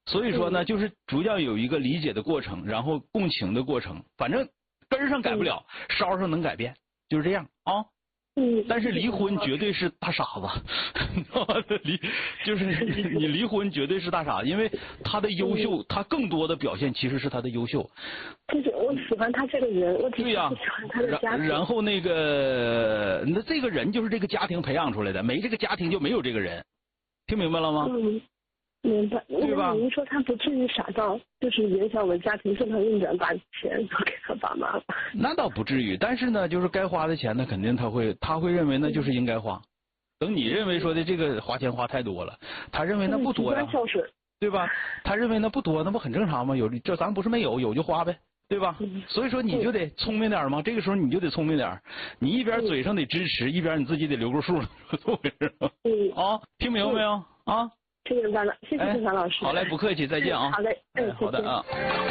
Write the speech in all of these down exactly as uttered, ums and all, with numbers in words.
所以说呢，就是逐渐有一个理解的过程，然后共情的过程，反正根儿上改不了，梢上能改变，就是这样啊。 嗯， 但是离婚绝对是大傻子，离就是你离婚绝对是大傻子，因为他的优秀，他更多的表现其实是他的优秀。 就是我喜欢他这个人，我挺喜欢他的家庭。 然然后那个，那这个人就是这个家庭培养出来的，没这个家庭就没有这个人，听明白了吗？ 嗯，明白。 对吧？ 您说他不至于傻到就是影响我家庭正常运转，把钱都给他爸妈了。 那倒不至于，但是呢，就是该花的钱呢，肯定他会他会认为那就是应该花。等你认为说的这个花钱花太多了，他认为那不多呀， 孝顺， 对吧？他认为那不多，那不很正常吗？有这咱不是没有，有就花呗，对吧？所以说你就得聪明点嘛，这个时候你就得聪明点，你一边嘴上得支持，一边你自己得留个数，怎么回事？嗯啊，听明白没有啊？ 听明白了，谢谢郑强老师。 好嘞，不客气，再见啊。 好嘞，嗯， 好的啊。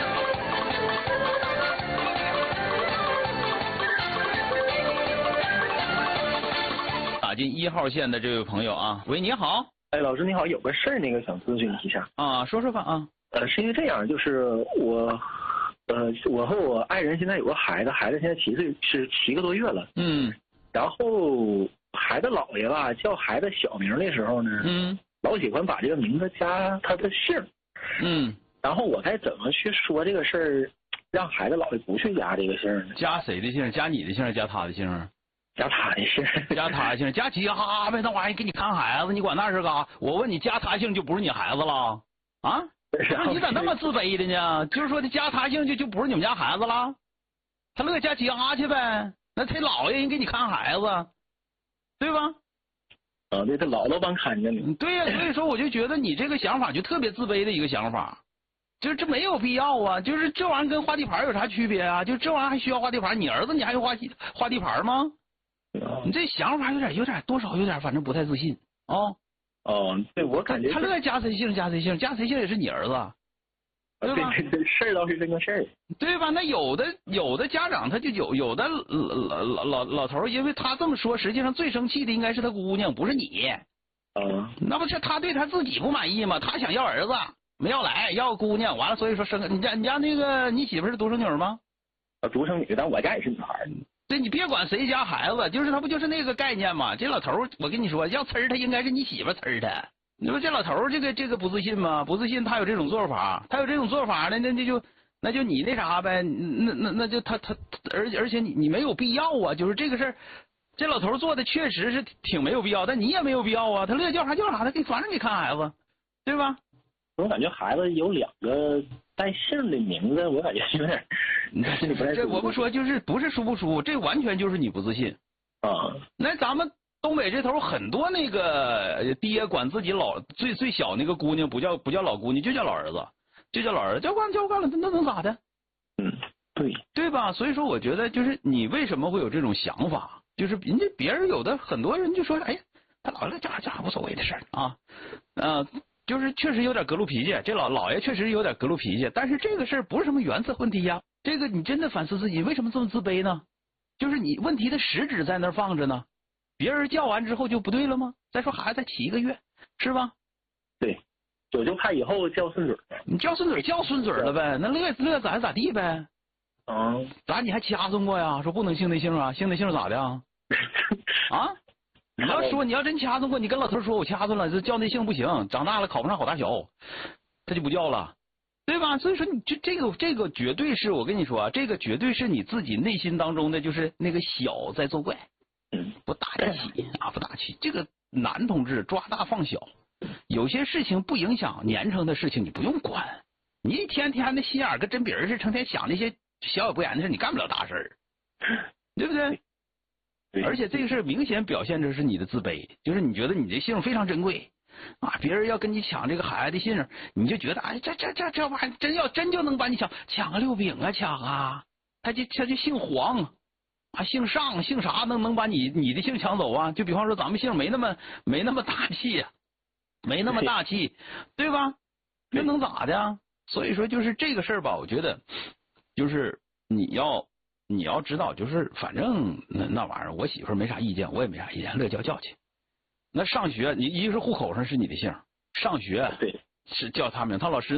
打进一号线的这位朋友啊，喂，你好。 哎，老师你好，有个事儿那个想咨询一下啊，说说吧啊。 呃，是因为这样，就是我，呃，我和我爱人现在有个孩子，孩子现在七岁，是七个多月了。 嗯。 然后孩子姥爷吧叫孩子小名的时候呢， 嗯， 老喜欢把这个名字加他的姓。 嗯。 然后我该怎么去说这个事儿，让孩子姥爷不去加这个姓呢？ 加谁的姓？加你的姓，加他的姓？ 加他的姓， 加他的姓，加鸡哈呗，那玩意儿给你看孩子，你管那是干啥？我问你，加他姓就不是你孩子了啊？你咋那么自卑的呢？就是说的加他姓就就不是你们家孩子了？他乐加鸡哈去呗，那他姥爷人给你看孩子，对吧？ 啊，对，他姥姥帮看着呢。 对呀、啊，所以说我就觉得你这个想法就特别自卑的一个想法，就是这没有必要啊！就是这玩意儿跟画地盘有啥区别啊？就这玩意儿还需要画地盘？你儿子你还用画画地盘吗？你这想法有点有点多少有点，反正不太自信啊。哦, 哦，对我感觉他乐意加谁姓加谁姓，加谁姓也是你儿子，对吧？ 对对，事儿倒是这个事儿， 对吧？那有的有的家长他就有有的老老老老头，因为他这么说，实际上最生气的应该是他姑娘，不是你。 啊， 那不是他对他自己不满意吗？他想要儿子没要来，要姑娘，完了所以说生个你家你家那个你媳妇是独生女吗？ 啊，独生女，但我家也是女孩。 对，你别管谁家孩子，就是他不就是那个概念吗？这老头儿，我跟你说，要呲儿他应该是你媳妇呲儿他。你说这老头儿这个这个不自信吗？不自信，他有这种做法，他有这种做法呢，那那就那就你那啥呗，那那那就他他而而且你你没有必要啊，就是这个事儿，这老头儿做的确实是挺没有必要，但你也没有必要啊，他乐意叫啥叫啥，他给反正给看孩子，对吧？ 我感觉孩子有两个带姓的名字，我感觉有点。 这我不说，就是不是舒不舒服，这完全就是你不自信啊。 那咱们东北这头很多那个爹管自己老最最小那个姑娘不叫不叫老姑娘，就叫老儿子，就叫老儿子，叫惯叫惯了，那能咋的？ 嗯，对， 对吧？所以说，我觉得就是你为什么会有这种想法？就是人家别人有的很多人就说，哎呀，他老了家家无所谓的事儿啊，呃。就是确实有点隔路脾气，这老老爷确实有点隔路脾气，但是这个事儿不是什么原则问题呀。这个你真的反思自己，为什么这么自卑呢？就是你问题的实质在那儿放着呢，别人叫完之后就不对了吗？再说孩子才七个月，是吧？ 对，我就怕以后叫顺嘴儿。 你叫顺嘴叫顺嘴了呗，那乐乐咋咋地呗？ 嗯， 咋你还掐算过呀？说不能姓那姓啊，姓那姓咋的啊？啊？你要说你要真掐算过，你跟老头说我掐算了，这叫那姓不行，长大了考不上好大小，他就不叫了，对吧？所以说你这这个这个绝对是我跟你说啊，这个绝对是你自己内心当中的就是那个小在作怪， 嗯， 不大气啊，不大气。这个男同志抓大放小，有些事情不影响年成的事情你不用管，你一天天的心眼跟针鼻儿似的，成天想那些小有不言的事，你干不了大事儿，对不对？而且这个事儿明显表现着是你的自卑，就是你觉得你这姓非常珍贵啊，别人要跟你抢这个孩子的姓，你就觉得哎，这这这这玩意儿真要真就能把你抢抢个六饼啊，抢啊，他就他就姓黄啊，姓尚姓啥能能把你你的姓抢走啊？就比方说咱们姓没那么没那么大气，没那么大气，对吧？那能咋的啊？所以说就是这个事儿吧，我觉得就是你要。你要知道，就是反正那那玩意儿，我媳妇儿没啥意见，我也没啥意见，乐叫叫去。那上学，你一个是户口上是你的姓，上学对是叫他名，他老师。